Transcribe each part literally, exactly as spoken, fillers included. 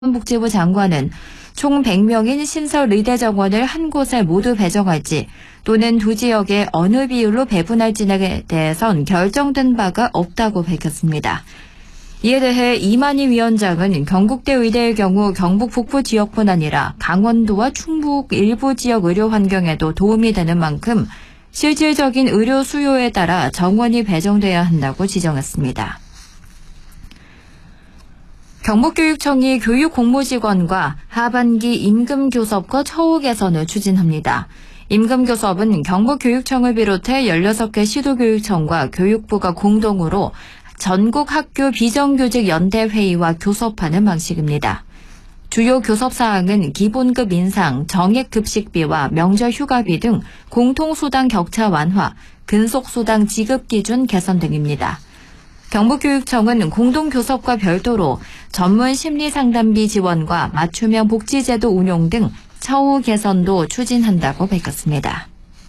복지부 장관은 총 백 명인 신설 의대 정원을 한 곳에 모두 배정할지 또는 두 지역에 어느 비율로 배분할지에 대해선 결정된 바가 없다고 밝혔습니다. 이에 대해 이만희 위원장은 경북대 의대의 경우 경북 북부 지역뿐 아니라 강원도와 충북 일부 지역 의료 환경에도 도움이 되는 만큼 실질적인 의료 수요에 따라 정원이 배정돼야 한다고 지정했습니다. 경북교육청이 교육공모직원과 하반기 임금교섭과 처우 개선을 추진합니다. 임금교섭은 경북교육청을 비롯해 열여섯 개 시도교육청과 교육부가 공동으로 전국 학교 비정규직 연대회의와 교섭하는 방식입니다. 주요 교섭사항은 기본급 인상, 정액급식비와 명절 휴가비 등 공통수당 격차 완화, 근속수당 지급기준 개선 등입니다. 경북교육청은 공동교섭과 별도로 전문 심리상담비 지원과 맞춤형 복지제도 운용 등 처우 개선도 추진한다고 밝혔습니다.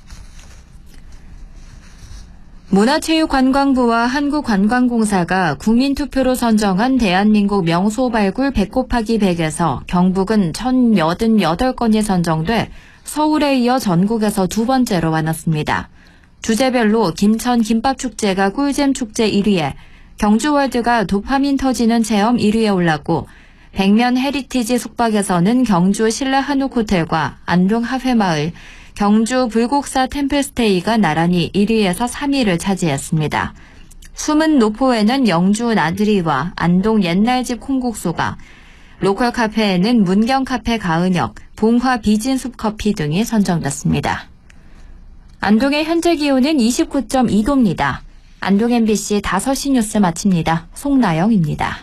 문화체육관광부와 한국관광공사가 국민투표로 선정한 대한민국 명소 발굴 백 곱하기 백에서 경북은 천팔십팔 건이 선정돼 서울에 이어 전국에서 두 번째로 많았습니다. 주제별로 김천 김밥축제가 꿀잼 축제 일 위에 경주월드가 도파민 터지는 체험 일 위에 올랐고 백면 헤리티지 숙박에서는 경주 신라 한옥호텔과 안동 하회마을, 경주 불국사 템플스테이가 나란히 일 위에서 삼 위를 차지했습니다. 숨은 노포에는 영주 나들이와 안동 옛날집 콩국수가, 로컬 카페에는 문경카페 가은역, 봉화 비진숲 커피 등이 선정됐습니다. 안동의 현재 기온은 이십구 점 이 도입니다. 안동 엠비씨 다섯 시 뉴스 마칩니다. 송나영입니다.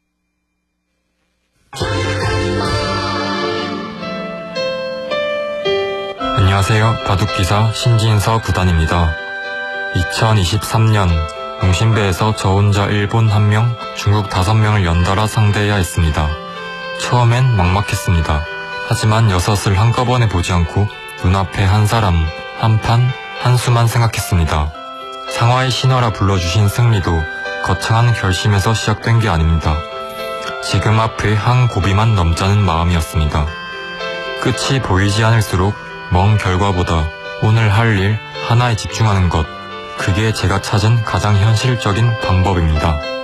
안녕하세요. 바둑기사 신진서 구단입니다. 이천이십삼 년 농심배에서 저 혼자 일본 한 명, 중국 다섯 명을 연달아 상대해야 했습니다. 처음엔 막막했습니다. 하지만 여섯을 한꺼번에 보지 않고 눈앞에 한 사람, 한 판, 한 수만 생각했습니다. 상하이 신화라 불러주신 승리도 거창한 결심에서 시작된 게 아닙니다. 지금 앞에 한 고비만 넘자는 마음이었습니다. 끝이 보이지 않을수록 먼 결과보다 오늘 할 일 하나에 집중하는 것, 그게 제가 찾은 가장 현실적인 방법입니다.